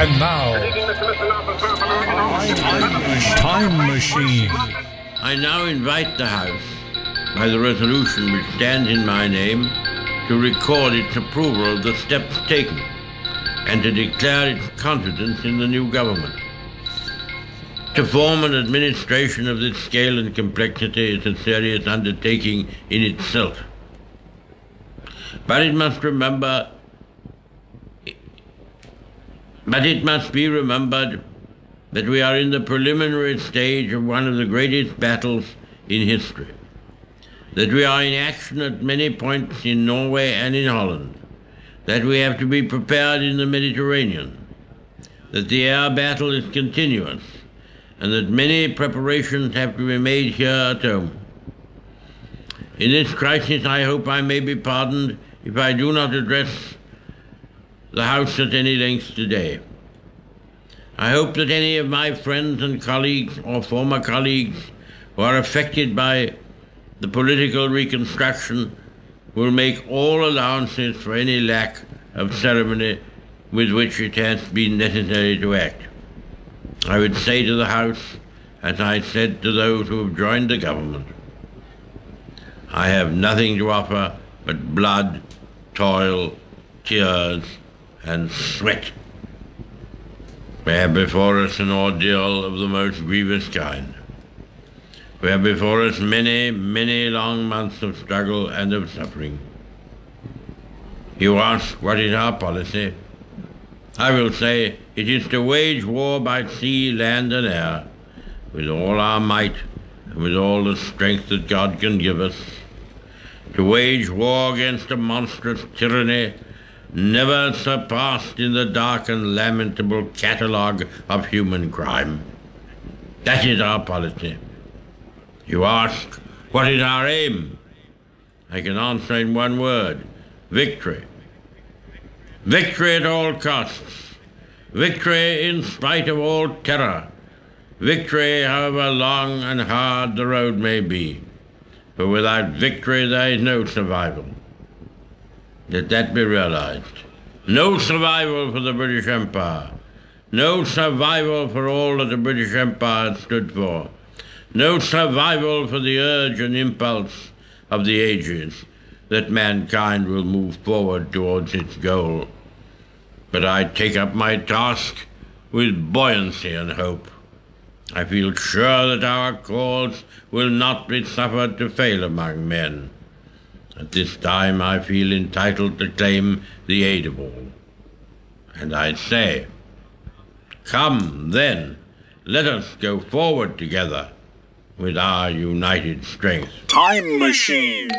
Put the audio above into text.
And now, Time Machine. I now invite the House, by the resolution which stands in my name, to record its approval of the steps taken and to declare its confidence in the new government. To form an administration of this scale and complexity is a serious undertaking in itself. But it must be remembered that we are in the preliminary stage of one of the greatest battles in history, that we are in action at many points in Norway and in Holland, that we have to be prepared in the Mediterranean, that the air battle is continuous, and that many preparations have to be made here at home. In this crisis, I hope I may be pardoned if I do not address the House at any length today. I hope that any of my friends and colleagues or former colleagues who are affected by the political reconstruction will make all allowances for any lack of ceremony with which it has been necessary to act. I would say to the House, as I said to those who have joined the government, I have nothing to offer but blood, toil, tears, and sweat. We have before us an ordeal of the most grievous kind. We have before us many, many long months of struggle and of suffering. You ask, what is our policy? I will say, it is to wage war by sea, land, and air, with all our might and with all the strength that God can give us, to wage war against a monstrous tyranny never surpassed in the dark and lamentable catalogue of human crime. That is our policy. You ask, what is our aim? I can answer in one word: victory. Victory at all costs. Victory in spite of all terror. Victory however long and hard the road may be. For without victory there is no survival. Let that be realized. No survival for the British Empire. No survival for all that the British Empire stood for. No survival for the urge and impulse of the ages that mankind will move forward towards its goal. But I take up my task with buoyancy and hope. I feel sure that our cause will not be suffered to fail among men. At this time I feel entitled to claim the aid of all. And I say, come then, let us go forward together with our united strength. Time Machine.